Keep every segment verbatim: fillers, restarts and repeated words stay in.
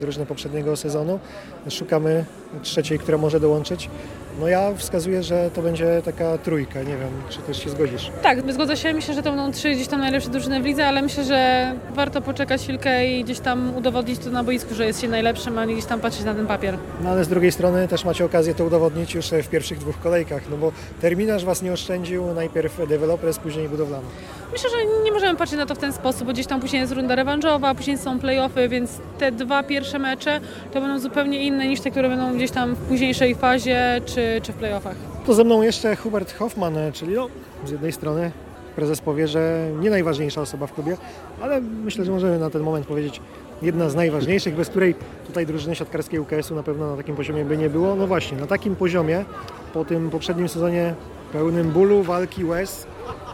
drużyny poprzedniego sezonu. Szukamy trzeciej, która może dołączyć. No ja wskazuję, że to będzie taka trójka, nie wiem, czy też się zgodzisz. Tak, zgodzę się. Myślę, że to będą trzy gdzieś tam najlepsze drużyny w lidze, ale myślę, że warto poczekać chwilkę i gdzieś tam udowodnić to na boisku, że jest się najlepszym, a nie gdzieś tam patrzeć na ten papier. No ale z drugiej strony też macie okazję to udowodnić już w pierwszych dwóch kolejkach, no bo terminarz was nie oszczędził, najpierw Developers, później Budowlana. Myślę, że nie możemy patrzeć na to w ten sposób, bo gdzieś tam później jest runda rewanżowa, później są play-offy, więc te dwa pierwsze mecze to będą zupełnie inne niż te, które będą gdzieś tam w późniejszej fazie czy, czy w play-offach. To ze mną jeszcze Hubert Hoffman, czyli no, z jednej strony prezes powie, że nie najważniejsza osoba w klubie, ale myślę, że możemy na ten moment powiedzieć jedna z najważniejszych, bez której tutaj drużyny siatkarskiej U K S u na pewno na takim poziomie by nie było. No właśnie, na takim poziomie, po tym poprzednim sezonie pełnym bólu, walki, łez,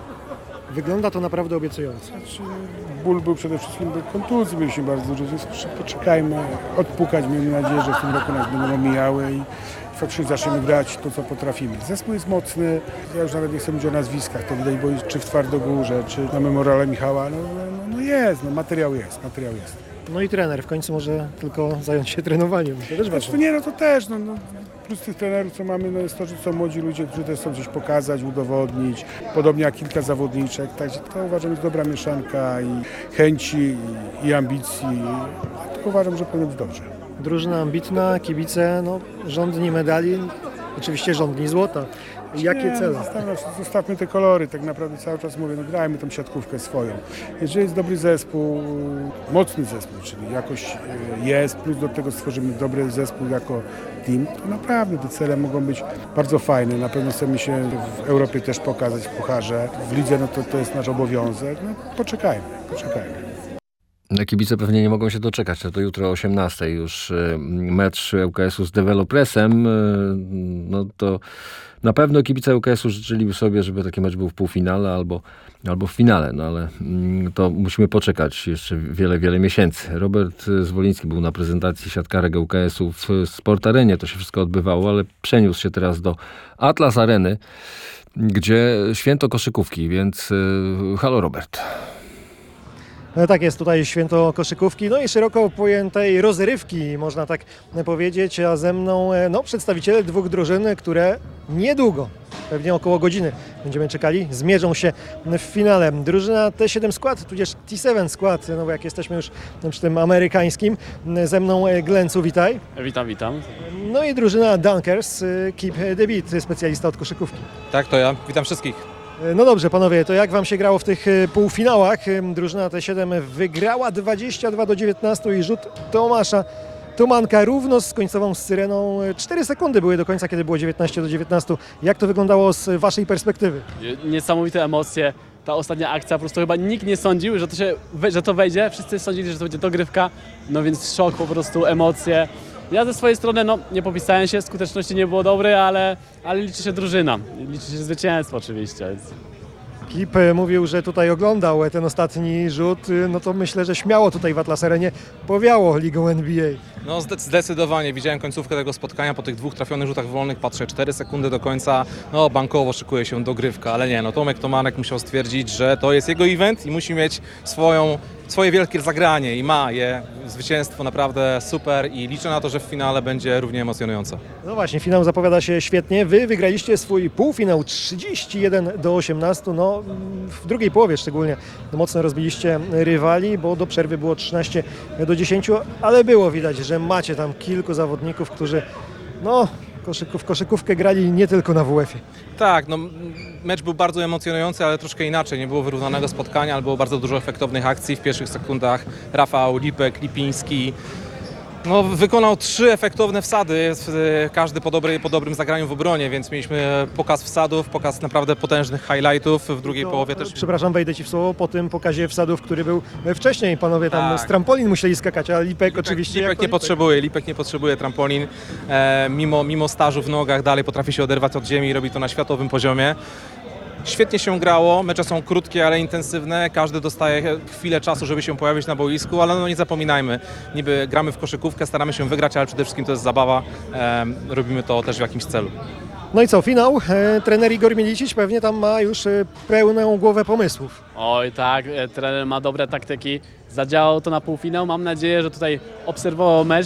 wygląda to naprawdę obiecująco. Znaczy, ból był przede wszystkim do kontuzji, byliśmy bardzo dużo, w związku z czym poczekajmy, odpukać, miejmy nadzieję, że w tym roku nas będą omijały i faktycznie zaczniemy grać to, co potrafimy. Zespół jest mocny, ja już nawet nie chcę mówić o nazwiskach, to widać, bo czy w Twardogórze, czy na Memoriale Michała, no, no, no jest, no materiał jest, materiał jest. No i trener w końcu może tylko zająć się trenowaniem, to też ważne. To nie, no to też, no, no. Plus tych trenerów, co mamy, no jest to, że są młodzi ludzie, którzy też chcą coś pokazać, udowodnić. Podobnie jak kilka zawodniczek. Także to uważam jest dobra mieszanka i chęci, i, i ambicji. To uważam, że powinno być dobrze. Drużyna ambitna, kibice, no, rządni medali, oczywiście rządni złota. Jakie nie, cele? No, zostawmy, zostawmy te kolory, tak naprawdę cały czas mówię, no grajmy tą siatkówkę swoją. Jeżeli jest dobry zespół, mocny zespół, czyli jakoś jest, plus do tego stworzymy dobry zespół jako team, to naprawdę te cele mogą być bardzo fajne. Na pewno chcemy się w Europie też pokazać w pucharze. W lidze no to, to jest nasz obowiązek. No, poczekajmy, poczekajmy. Kibice pewnie nie mogą się doczekać, no to jutro o osiemnastej już mecz U K S u z Developresem. No to na pewno kibice U K S u życzyliby sobie, żeby taki mecz był w półfinale albo, albo w finale, no ale to musimy poczekać jeszcze wiele, wiele miesięcy. Robert Zwoliński był na prezentacji siatkarek U K S u w Sport Arenie, to się wszystko odbywało, ale przeniósł się teraz do Atlas Areny, gdzie święto koszykówki, więc halo Robert. No tak jest, tutaj święto koszykówki, no i szeroko pojętej rozrywki, można tak powiedzieć, a ze mną no, przedstawiciele dwóch drużyn, które niedługo, pewnie około godziny będziemy czekali, zmierzą się w finale. Drużyna T siedem skład, tudzież T siedem skład, no bo jak jesteśmy już przy tym amerykańskim, ze mną Glencu, witaj. Witam, witam. No i drużyna Dunkers, Keep the Beat, specjalista od koszykówki. Tak, to ja. Witam wszystkich. No dobrze, panowie, to jak wam się grało w tych półfinałach? Drużyna T siedem wygrała dwadzieścia dwa do dziewiętnastu i rzut Tomasza Tumanka równo z końcową syreną. cztery sekundy były do końca, kiedy było dziewiętnaście do dziewiętnastu. Jak to wyglądało z waszej perspektywy? Niesamowite emocje. Ta ostatnia akcja, po prostu chyba nikt nie sądził, że to, się, że to wejdzie. Wszyscy sądzili, że to będzie dogrywka. No więc szok, po prostu emocje. Ja ze swojej strony no, nie popisałem się, skuteczności nie było dobrej, ale, ale liczy się drużyna. Liczy się zwycięstwo oczywiście. Kip mówił, że tutaj oglądał ten ostatni rzut, no to myślę, że śmiało tutaj w Atlas Arenie powiało ligą N B A. No zdecydowanie, widziałem końcówkę tego spotkania po tych dwóch trafionych rzutach wolnych, patrzę cztery sekundy do końca, no bankowo szykuje się dogrywka, ale nie, no Tomek Tomanek musiał stwierdzić, że to jest jego event i musi mieć swoją, swoje wielkie zagranie i ma je. Zwycięstwo naprawdę super i liczę na to, że w finale będzie równie emocjonujące. No właśnie, finał zapowiada się świetnie. Wy wygraliście swój półfinał trzydzieści jeden do osiemnastu, no w drugiej połowie szczególnie mocno rozbiliście rywali, bo do przerwy było trzynaście do dziesięciu, ale było widać, że macie tam kilku zawodników, którzy no koszyków, koszykówkę grali nie tylko na W F ie. Tak, no mecz był bardzo emocjonujący, ale troszkę inaczej. Nie było wyrównanego spotkania, ale było bardzo dużo efektownych akcji. W pierwszych sekundach Rafał, Lipek, Lipiński no, wykonał trzy efektowne wsady, każdy po, dobrej, po dobrym zagraniu w obronie, więc mieliśmy pokaz wsadów, pokaz naprawdę potężnych highlightów. W drugiej to, połowie też... Przepraszam, wejdę ci w słowo, po tym pokazie wsadów, który był wcześniej, panowie tam tak. z trampolin musieli skakać, a Lipek, Lipek oczywiście... Lipek nie Lipek? potrzebuje, Lipek nie potrzebuje trampolin, e, mimo, mimo stażu w nogach dalej potrafi się oderwać od ziemi i robi to na światowym poziomie. Świetnie się grało, mecze są krótkie, ale intensywne, każdy dostaje chwilę czasu, żeby się pojawić na boisku, ale no nie zapominajmy, niby gramy w koszykówkę, staramy się wygrać, ale przede wszystkim to jest zabawa, e, robimy to też w jakimś celu. No i co, finał? E, trener Igor Milicic pewnie tam ma już e, pełną głowę pomysłów. Oj tak, e, trener ma dobre taktyki. Zadziałało to na półfinał. Mam nadzieję, że tutaj obserwował mecz